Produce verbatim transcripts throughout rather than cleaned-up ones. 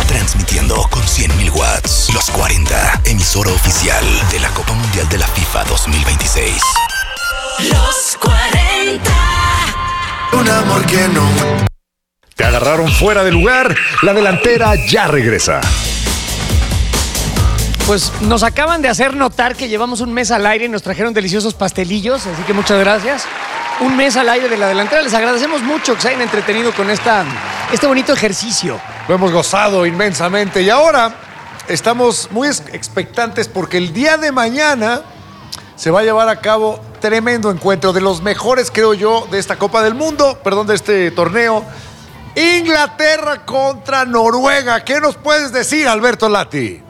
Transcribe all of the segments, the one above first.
Transmitiendo con cien mil watts. Los cuarenta, emisora oficial de la Copa Mundial de la FIFA dos mil veintiséis. Los cuarenta. Un amor que no. Te agarraron fuera de lugar. La delantera ya regresa. Pues nos acaban de hacer notar que llevamos un mes al aire y nos trajeron deliciosos pastelillos, así que muchas gracias. Un mes al aire de la delantera. Les agradecemos mucho que se hayan entretenido con esta, este bonito ejercicio. Lo hemos gozado inmensamente y ahora estamos muy expectantes porque el día de mañana se va a llevar a cabo tremendo encuentro de los mejores, creo yo, de esta Copa del Mundo, perdón, de este torneo. Inglaterra contra Noruega. ¿Qué nos puedes decir, Alberto Lati?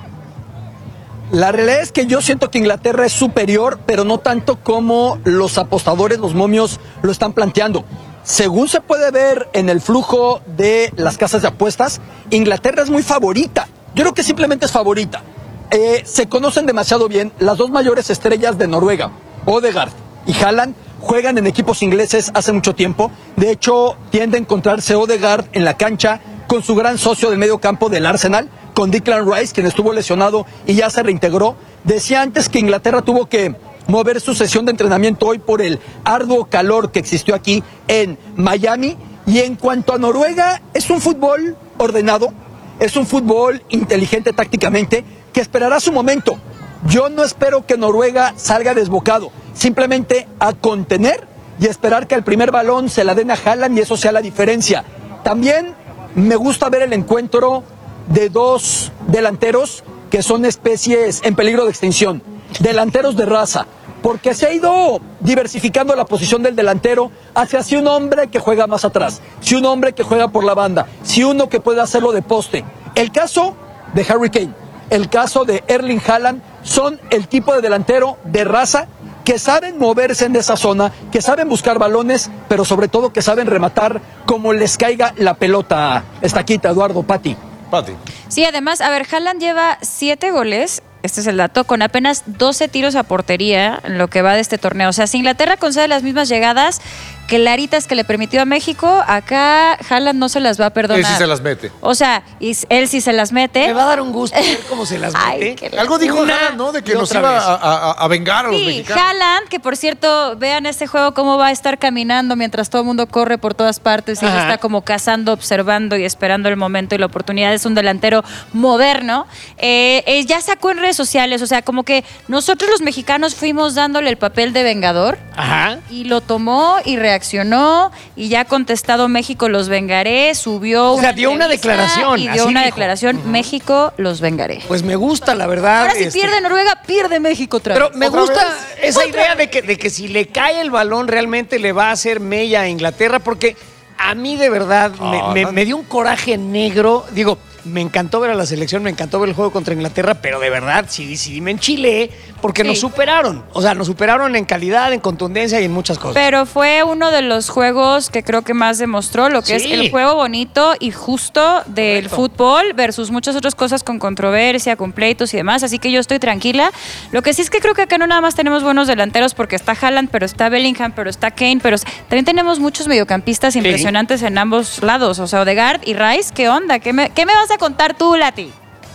La realidad es que yo siento que Inglaterra es superior, pero no tanto como los apostadores, los momios, lo están planteando. Según se puede ver en el flujo de las casas de apuestas, Inglaterra es muy favorita. Yo creo que simplemente es favorita. Eh, se conocen demasiado bien las dos mayores estrellas de Noruega, Odegaard y Haaland, juegan en equipos ingleses hace mucho tiempo. De hecho, tiende a encontrarse Odegaard en la cancha con su gran socio del medio campo del Arsenal, con Declan Rice, quien estuvo lesionado y ya se reintegró. Decía antes que Inglaterra tuvo que mover su sesión de entrenamiento hoy por el arduo calor que existió aquí en Miami. Y en cuanto a Noruega, es un fútbol ordenado, es un fútbol inteligente tácticamente, que esperará su momento. Yo no espero que Noruega salga desbocado, simplemente a contener y esperar que el primer balón se la den a Haaland y eso sea la diferencia. También me gusta ver el encuentro de dos delanteros que son especies en peligro de extinción, delanteros de raza, porque se ha ido diversificando la posición del delantero hacia si un hombre que juega más atrás, si un hombre que juega por la banda, si uno que puede hacerlo de poste. El caso de Harry Kane, el caso de Erling Haaland son el tipo de delantero de raza que saben moverse en esa zona, que saben buscar balones, pero sobre todo que saben rematar como les caiga la pelota. Estaquita, Eduardo, Pati. Pati. Sí, además, a ver, Haaland lleva siete goles, este es el dato, con apenas doce tiros a portería en lo que va de este torneo. O sea, si Inglaterra concede las mismas llegadas claritas que le permitió a México, acá Haaland no se las va a perdonar. Él sí se las mete. O sea, y él sí se las mete. Me va a dar un gusto ver cómo se las mete. Ay, Algo dijo Una Haaland, ¿no? De que y nos otra iba vez. a, a- a vengar a los Sí, mexicanos. Haaland, que por cierto, vean este juego cómo va a estar caminando mientras todo el mundo corre por todas partes y él Ajá. está como cazando, observando y esperando el momento y la oportunidad. Es un delantero moderno. Eh, eh, ya sacó en redes sociales, o sea, como que nosotros los mexicanos fuimos dándole el papel de vengador. Ajá. Y lo tomó y reaccionó y ya ha contestado México los vengaré, subió O sea, dio una entrevista declaración, y así dio una dijo. declaración, México los vengaré. Pues me gusta, la verdad. Ahora si este, pierde Noruega, pierde México otra Pero vez. me ¿Otra gusta vez? esa ¿Otra idea vez? de que, de que si le cae el balón realmente le va a hacer mella a Inglaterra, porque a mí de verdad me, Ah, me- no. me dio un coraje negro. Digo, me encantó ver a la selección, me encantó ver el juego contra Inglaterra, pero de verdad sí, sí me enchilé porque Sí. nos superaron. O sea, nos superaron en calidad, en contundencia y en muchas cosas. Pero fue uno de los juegos que creo que más demostró lo que Sí. es el juego bonito y justo del Correcto. fútbol versus muchas otras cosas con controversia, con pleitos y demás. Así que yo estoy tranquila. Lo que sí es que creo que acá no nada más tenemos buenos delanteros porque está Haaland, pero está Bellingham, pero está Kane, pero también tenemos muchos mediocampistas impresionantes en ambos lados. O sea, Odegaard y Rice, ¿qué onda? ¿Qué me, qué me vas a contar tú, Lati?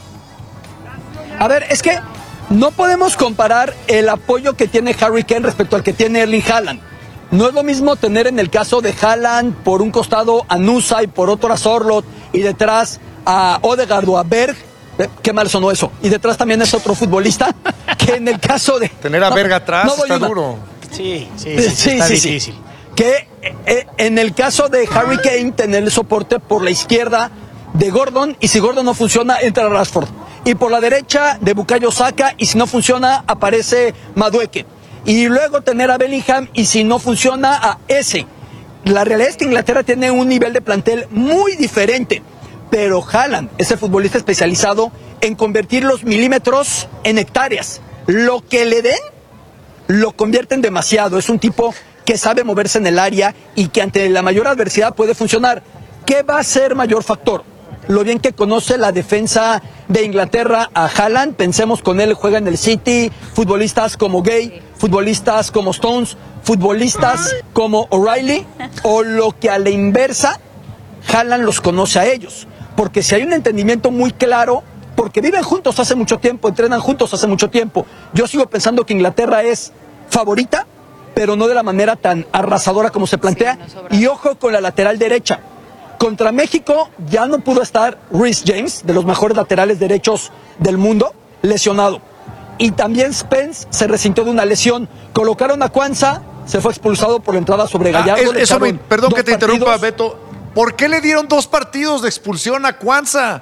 A ver, es que no podemos comparar el apoyo que tiene Harry Kane respecto al que tiene Erling Haaland. No es lo mismo tener en el caso de Haaland por un costado a Nusa y por otro a Sorloth y detrás a Odegaard o a Berg. Eh, Qué mal sonó eso. Y detrás también es otro futbolista que en el caso de... Tener a No, Berg atrás no doy está una. duro. Sí, sí, sí, sí, Sí, está sí, sí. difícil. Que eh, en el caso de Harry Kane, tener el soporte por la izquierda de Gordon, y si Gordon no funciona, entra Rashford. Y por la derecha de Bukayo Saka, y si no funciona, aparece Madueke. Y luego tener a Bellingham, y si no funciona, a ese. La realidad es que Inglaterra tiene un nivel de plantel muy diferente, pero Haaland es el futbolista especializado en convertir los milímetros en hectáreas. Lo que le den, lo convierten demasiado. Es un tipo que sabe moverse en el área y que ante la mayor adversidad puede funcionar. ¿Qué va a ser mayor factor? Lo bien que conoce la defensa de Inglaterra a Haaland. Pensemos, con él juega en el City futbolistas como Gay, futbolistas como Stones, futbolistas como O'Reilly, o lo que a la inversa, Haaland los conoce a ellos. porque si hay un entendimiento muy claro, porque viven juntos hace mucho tiempo, entrenan juntos hace mucho tiempo, yo sigo pensando que Inglaterra es favorita, pero no de la manera tan arrasadora como se plantea. Sí, no sobra. Y ojo con la lateral derecha. Contra México ya no pudo estar Reece James, de los mejores laterales derechos del mundo, lesionado. Y también Spence se resintió de una lesión. Colocaron a Cuanza, se fue expulsado por la entrada sobre Ah, Gallardo. es- le eso me- echaron perdón dos que te interrumpa, partidos. Beto. ¿Por qué le dieron dos partidos de expulsión a Cuanza?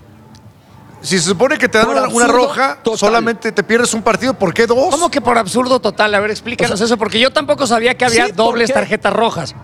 Si se supone que te dan Por una, una absurdo roja, total. solamente te pierdes un partido, ¿por qué dos? ¿Cómo que por absurdo total? A ver, explícanos O sea, eso, porque yo tampoco sabía que había sí, dobles porque- tarjetas rojas.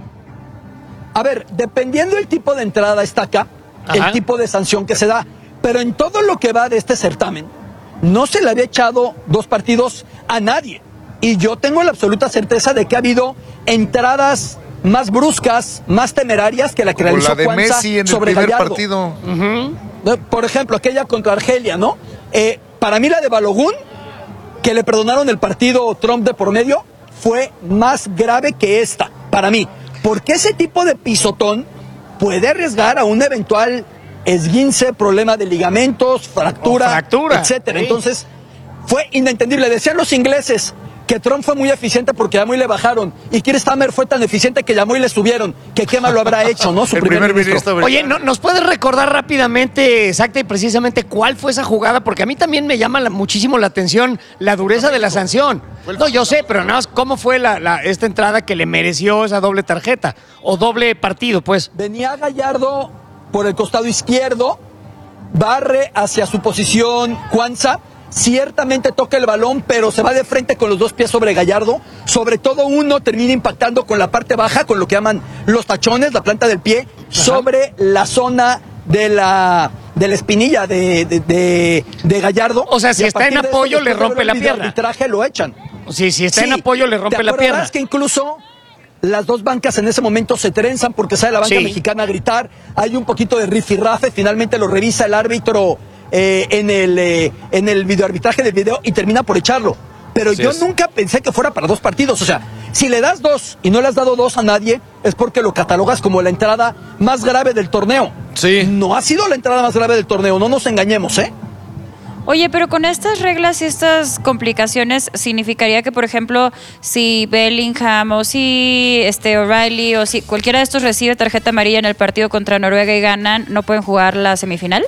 A ver, dependiendo del tipo de entrada está acá, Ajá. el tipo de sanción que se da. Pero en todo lo que va de este certamen, no se le había echado dos partidos a nadie. Y yo tengo la absoluta certeza de que ha habido entradas más bruscas, más temerarias que la que Como realizó la de Cuanza Messi en el sobre primer Gallardo. partido. ¿No? Por ejemplo, aquella contra Argelia, ¿no? Eh, para mí la de Balogun, que le perdonaron el partido Trump de por medio, fue más grave que esta, para mí. Porque ese tipo de pisotón puede arriesgar a un eventual esguince, problema de ligamentos, fractura, O fractura, etcétera. sí. Entonces, fue inentendible. Decían los ingleses que Trump fue muy eficiente porque llamó y le bajaron. Y Keir Starmer fue tan eficiente que llamó y le subieron. Que qué mal lo habrá hecho, ¿no? Su El primer, primer ministro. ministro. Oye, ¿no- ¿nos puedes recordar rápidamente, exacta y precisamente cuál fue esa jugada? Porque a mí también me llama la- muchísimo la atención la dureza de la sanción. No, yo sé, pero nada más, ¿cómo fue la, la- esta entrada que le mereció esa doble tarjeta? O doble partido, pues. Venía Gallardo por el costado izquierdo, barre hacia su posición Cuanza, ciertamente toca el balón, pero se va de frente con los dos pies sobre Gallardo, sobre todo uno termina impactando con la parte baja, con lo que llaman los tachones, la planta del pie, sobre la zona de la, de la espinilla de, de, de- de Gallardo. O sea, si Y a está partir en de eso, apoyo, le después de rompe ver la el pierna. arbitraje lo echan. Sí, si está Sí, en apoyo, le rompe ¿te la pierna. acuerdas que incluso las dos bancas en ese momento se trenzan porque sale la banca Sí. mexicana a gritar? Hay un poquito de rifirrafe, finalmente lo revisa el árbitro eh, en el eh, en el videoarbitraje del video y termina por echarlo. Pero Así yo es. nunca pensé que fuera para dos partidos. O sea, si le das dos y no le has dado dos a nadie, es porque lo catalogas como la entrada más grave del torneo. Sí. No ha sido la entrada más grave del torneo, no nos engañemos, ¿eh? Oye, pero con estas reglas y estas complicaciones, ¿significaría que, por ejemplo, si Bellingham o si este O'Reilly o si cualquiera de estos recibe tarjeta amarilla en el partido contra Noruega y ganan, no pueden jugar la semifinal?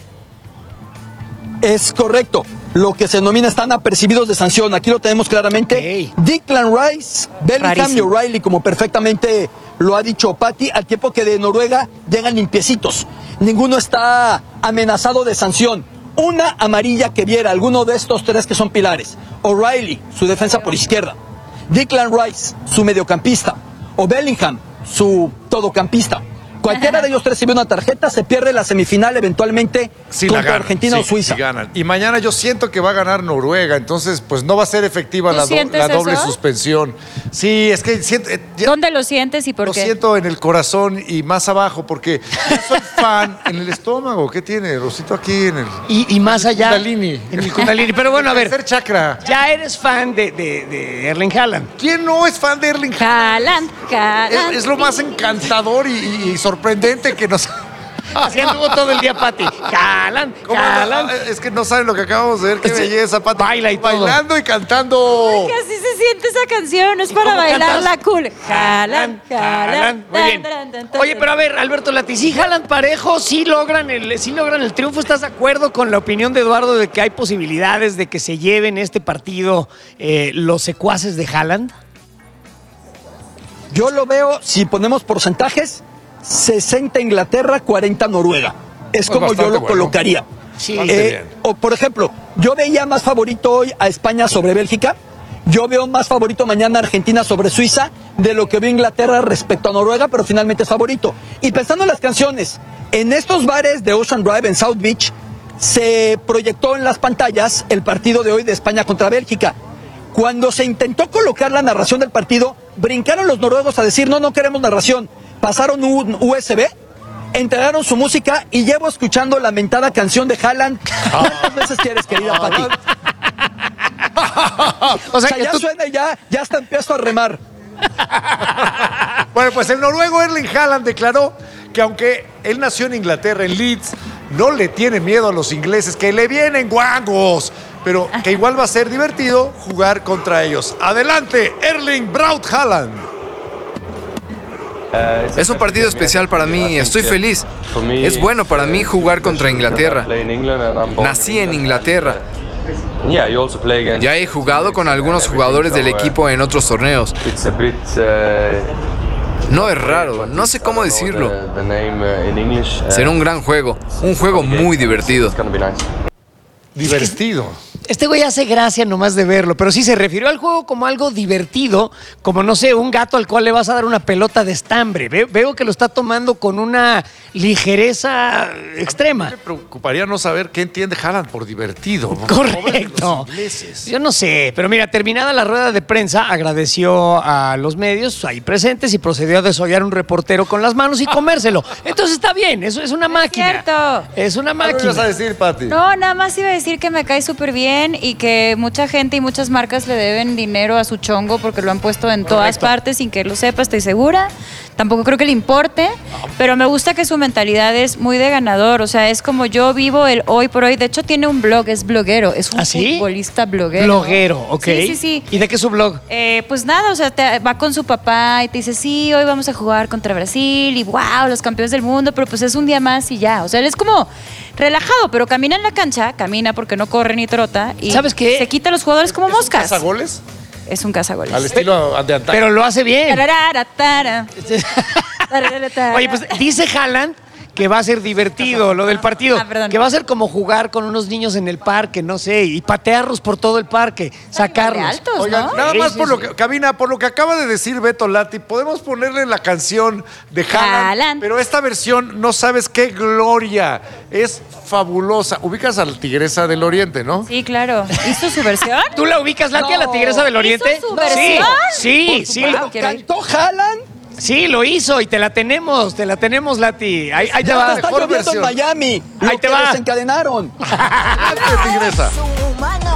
Es correcto. Lo que se denomina están apercibidos de sanción. Aquí lo tenemos claramente. Ok. Declan Rice, Bellingham y Rarísimo. O'Reilly, como perfectamente lo ha dicho Patti, al tiempo que de Noruega llegan limpiecitos. Ninguno está amenazado de sanción. Una amarilla que viera alguno de estos tres que son pilares. O'Reilly, su defensa por izquierda. Declan Rice, su mediocampista. O Bellingham, su todocampista. Cualquiera de ellos tres, si ve una tarjeta, se pierde la semifinal eventualmente Sí, la contra ganan, Argentina sí, o Suiza. sí ganan. Y mañana yo siento que va a ganar Noruega, entonces pues no va a ser efectiva ¿Tú la, do- sientes la doble eso? suspensión. Sí, es que siento, eh, ya- ¿Dónde lo sientes y por lo qué? siento en el corazón y más abajo, porque yo soy fan en el estómago. ¿Qué tiene? Rosito aquí en el... Y, y más allá. Kundalini. En el Kundalini. Pero bueno, a ver, Tercer chakra. ya eres fan de, de, de Erling Haaland. ¿Quién no es fan de Erling Haaland? Haaland, Haaland. Es, es lo más encantador y, y- y sorprendente que nos... Así anduvo todo el día, Pati. Haaland, ¿Cómo Haaland. no? Es que no saben lo que acabamos de ver. Qué Sí. belleza, Pati. Baila y todo. Bailando y cantando. Que así se siente esa canción, es para cómo bailarla cantas? cool. Haaland, Haaland. Muy bien. tan, tan, tan, Oye, tan. pero a ver, Alberto Lati, sí Haaland parejo, sí logran el, sí logran el triunfo. ¿Estás de acuerdo con la opinión de Eduardo de que hay posibilidades de que se lleven este partido eh, los secuaces de Haaland? Yo lo veo, si ponemos porcentajes, sesenta Inglaterra, cuarenta Noruega. Es Pues como yo bastante lo bueno. colocaría. Sí. Bastante bien. O por ejemplo, yo veía más favorito hoy a España sobre Bélgica. Yo veo más favorito mañana a Argentina sobre Suiza de lo que veo Inglaterra respecto a Noruega, pero finalmente es favorito. Y pensando en las canciones, en estos bares de Ocean Drive en South Beach se proyectó en las pantallas el partido de hoy de España contra Bélgica. Cuando se intentó colocar la narración del partido, brincaron los noruegos a decir, no, no queremos narración. Pasaron un U S B, entregaron su música y llevo escuchando la mentada canción de Haaland. ¿Cuántas veces quieres, querida Pati? O O sea, sea, que ya tú- suena y ya, ya hasta empiezo a remar. Bueno, pues el noruego Erling Haaland declaró que aunque él nació en Inglaterra, en Leeds, no le tiene miedo a los ingleses, que le vienen guangos, pero que igual va a ser divertido jugar contra ellos. Adelante, Erling Braut Haaland. Es un partido especial para mí, estoy feliz. Es bueno para mí jugar contra Inglaterra. Nací en Inglaterra. Ya he jugado con algunos jugadores del equipo en otros torneos. No es raro, no sé cómo decirlo. Será un gran juego, un juego muy divertido. Divertido. Este güey hace gracia nomás de verlo, pero sí se refirió al juego como algo divertido, como, no sé, un gato al cual le vas a dar una pelota de estambre. Ve- veo que lo está tomando con una ligereza extrema. Me preocuparía no saber qué entiende Haaland por divertido. Correcto. Los ingleses. Yo no sé, pero mira, terminada la rueda de prensa, agradeció a los medios ahí presentes y procedió a desollar un reportero con las manos y comérselo. Entonces está bien, eso es una máquina. cierto. Es una ¿Qué ibas máquina. a decir, Pati? No, nada más iba a decir que me cae súper bien y que mucha gente y muchas marcas le deben dinero a su chongo porque lo han puesto en todas Correcto. partes sin que él lo sepa, estoy segura. Tampoco creo que le importe, pero me gusta que su mentalidad es muy de ganador. O sea, es como yo vivo el hoy por hoy. De hecho, tiene un blog, es bloguero, es un ¿Ah, sí? futbolista bloguero. Bloguero, ok. Sí, sí, sí. ¿Y de qué es su blog? Eh, pues nada, o sea, te- va con su papá y te dice, sí, hoy vamos a jugar contra Brasil y wow, los campeones del mundo, pero pues es un día más y ya. O sea, él es como relajado, pero camina en la cancha, camina porque no corre ni trota y ¿Sabes qué? se quita a los jugadores como ¿Es un moscas. cazagoles? Es un cazagoles. Al estilo de antaño. Pero lo hace bien. Tararara, tara. Tararara, tara. Oye, pues dice Haaland que va a ser divertido lo del partido. Ah, perdón. Que va a ser como jugar con unos niños en el parque, no sé, y patearlos por todo el parque, sacarlos. de altos, Oigan, ¿no? nada Sí, más sí, por sí. lo que, Cabina, por lo que acaba de decir Beto Lati, podemos ponerle la canción de Haaland, Haaland. pero esta versión, no sabes qué gloria, es fabulosa. Ubicas a la Tigresa del Oriente, ¿no? Sí, claro. ¿Hizo su versión? ¿Tú la ubicas, Lati, a la Tigresa del Oriente? ¿Hizo su versión? Sí, sí, sí. Wow, lo- quiero ir. ¿Cantó Haaland? Sí, lo hizo y te la tenemos, te la tenemos, Lati. Ahí, ahí te Ya va. está mejor lloviendo en versión. Miami. Ahí Lo te que va. desencadenaron. Adelante, Tigresa.